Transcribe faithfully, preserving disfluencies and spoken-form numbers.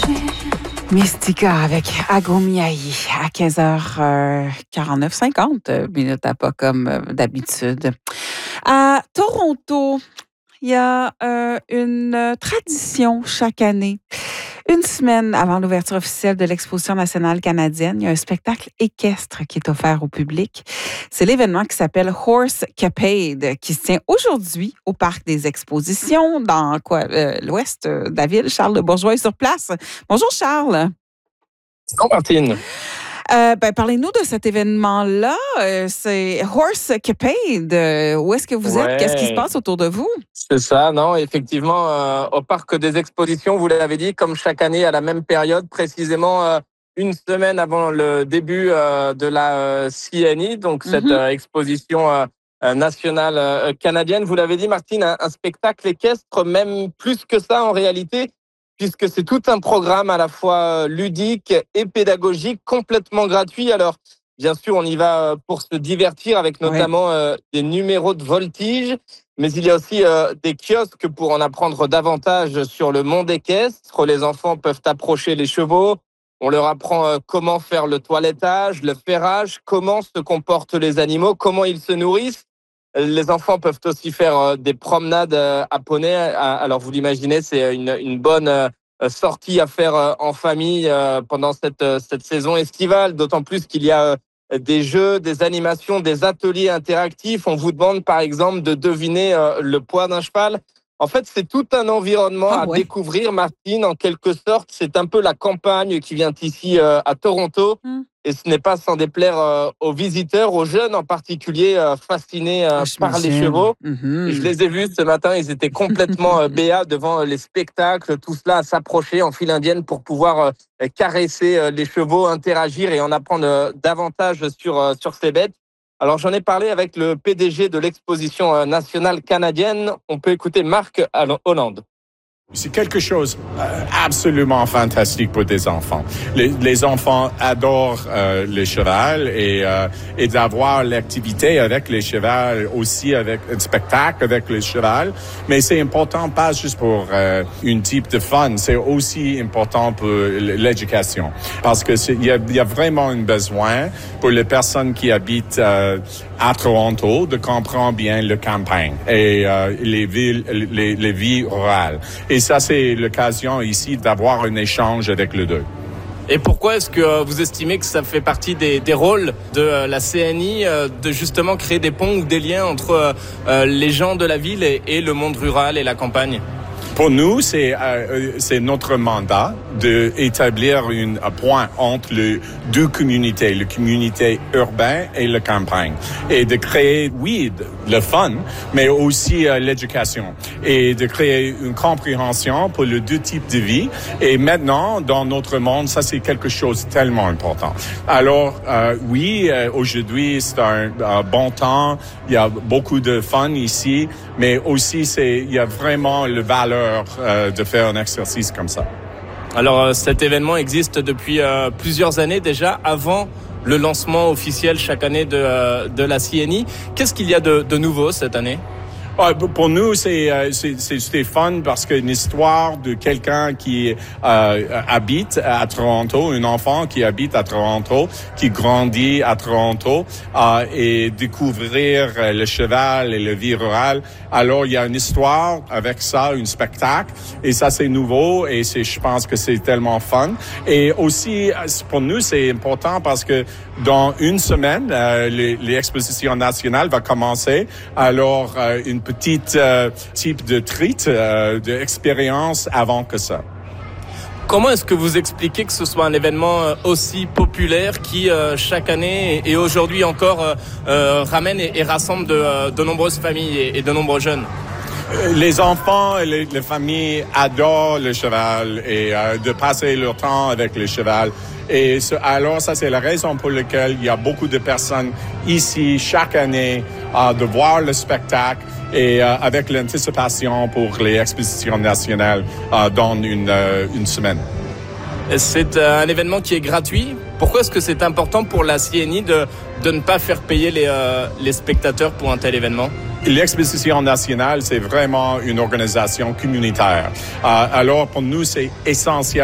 Mystica avec Agomiaï à quinze heures quarante-neuf, cinquante minutes à pas comme d'habitude. À Toronto, il y a euh, une tradition chaque année. Une semaine avant l'ouverture officielle de l'Exposition nationale canadienne, il y a un spectacle équestre qui est offert au public. C'est l'événement qui s'appelle Horse Capade, qui se tient aujourd'hui au Parc des Expositions, dans quoi, euh, l'ouest de la ville. Charles Le Bourgeois est sur place. Bonjour Charles. Bonjour Martine. Euh, ben, parlez-nous de cet événement-là. Euh, c'est Horse Capade. Euh, où est-ce que vous ouais. êtes? Qu'est-ce qui se passe autour de vous? C'est ça, non, effectivement, euh, au Parc des Expositions, vous l'avez dit, comme chaque année à la même période, précisément euh, une semaine avant le début euh, de la euh, C N I, donc mm-hmm. cette euh, exposition euh, nationale euh, canadienne. Vous l'avez dit, Martine, un, un spectacle équestre, même plus que ça en réalité, puisque c'est tout un programme à la fois ludique et pédagogique, complètement gratuit. Alors, bien sûr, on y va pour se divertir avec notamment ouais. euh, des numéros de voltige, mais il y a aussi euh, des kiosques pour en apprendre davantage sur le monde équestre. Les enfants peuvent approcher les chevaux. On leur apprend euh, comment faire le toilettage, le ferrage, comment se comportent les animaux, comment ils se nourrissent. Les enfants peuvent aussi faire des promenades à poney. Alors, vous l'imaginez, c'est une, une bonne sortie à faire en famille pendant cette, cette saison estivale, d'autant plus qu'il y a des jeux, des animations, des ateliers interactifs. On vous demande, par exemple, de deviner le poids d'un cheval. En fait, c'est tout un environnement ah, à ouais. découvrir, Martine, en quelque sorte. C'est un peu la campagne qui vient ici à Toronto. Mm. Et ce n'est pas sans déplaire euh, aux visiteurs, aux jeunes en particulier, euh, fascinés euh, oh, par les chevaux. Mm-hmm. Et je les ai vus ce matin, ils étaient complètement euh, béats devant les spectacles, tout cela à s'approcher en file indienne pour pouvoir euh, caresser euh, les chevaux, interagir et en apprendre euh, davantage sur, euh, sur ces bêtes. Alors j'en ai parlé avec le P D G de l'Exposition euh, nationale canadienne. On peut écouter Marc Holland. C'est quelque chose absolument fantastique pour des enfants. Les, les enfants adorent euh, le cheval et, euh, et d'avoir l'activité avec les chevaux, aussi avec un spectacle avec le cheval. Mais c'est important pas juste pour euh, une type de fun, c'est aussi important pour l'éducation. Parce que c'est, il y a, il y a vraiment un besoin pour les personnes qui habitent euh, à Toronto de comprendre bien le campagne et euh, les villes, les, les vies rurales. Et ça, c'est l'occasion ici d'avoir un échange avec les deux. Et pourquoi est-ce que vous estimez que ça fait partie des, des rôles de la C N I de justement créer des ponts ou des liens entre les gens de la ville et, et le monde rural et la campagne? Pour nous, c'est euh, c'est notre mandat de établir une, un point entre les deux communautés, la communauté urbaine et la campagne, et de créer, oui, le fun, mais aussi euh, l'éducation, et de créer une compréhension pour les deux types de vie. Et maintenant, dans notre monde, ça c'est quelque chose de tellement important. Alors, euh, oui, euh, aujourd'hui c'est un, un bon temps, il y a beaucoup de fun ici, mais aussi c'est il y a vraiment le valeur de faire un exercice comme ça. Alors cet événement existe depuis euh, plusieurs années déjà, avant le lancement officiel chaque année de, euh, de la C N I. Qu'est-ce qu'il y a de, de nouveau cette année? Ah, pour nous, c'est, c'est, c'est, c'est fun parce qu'une histoire de quelqu'un qui euh, habite à Toronto, un enfant qui habite à Toronto, qui grandit à Toronto, euh, et découvrir le cheval et la vie rurale. Alors, il y a une histoire avec ça, un spectacle, et ça, c'est nouveau, et c'est, je pense que c'est tellement fun. Et aussi, pour nous, c'est important parce que dans une semaine, euh, l'exposition nationale va commencer. Alors, euh, une petite euh, type de treat, euh, d'expérience avant que ça. Comment est-ce que vous expliquez que ce soit un événement aussi populaire qui, euh, chaque année et aujourd'hui encore, euh, euh, ramène et, et rassemble de, de nombreuses familles et, et de nombreux jeunes? Les enfants et les, les familles adorent le cheval et euh, de passer leur temps avec le cheval. Et ce, alors, ça, c'est la raison pour laquelle il y a beaucoup de personnes ici chaque année euh, de voir le spectacle et euh, avec l'anticipation pour les expositions nationales euh, dans une, euh, une semaine. C'est un événement qui est gratuit. Pourquoi est-ce que c'est important pour la C N I de, de ne pas faire payer les, euh, les spectateurs pour un tel événement? L'Exposition nationale, c'est vraiment une organisation communautaire. Euh, alors, pour nous, c'est essentiel